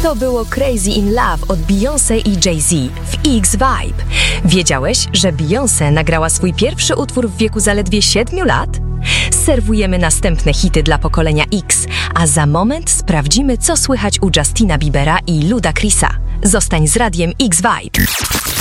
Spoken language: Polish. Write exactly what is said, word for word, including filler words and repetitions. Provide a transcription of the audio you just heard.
To było Crazy in Love od Beyoncé i Jay-Z w X Vibe. Wiedziałeś, że Beyoncé nagrała swój pierwszy utwór w wieku zaledwie siedmiu lat? Serwujemy następne hity dla pokolenia X, a za moment sprawdzimy, co słychać u Justina Biebera i Ludacrisa. Zostań z radiem X Vibe.